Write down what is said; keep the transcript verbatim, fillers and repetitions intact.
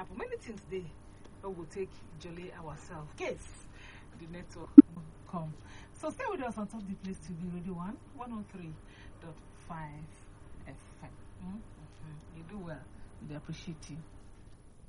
happen. Many things they will take jolly ourselves. Case the network will come. So stay with us on top the place to be Radio One, one oh three point five F M. Mm-hmm. You do well. We appreciate you.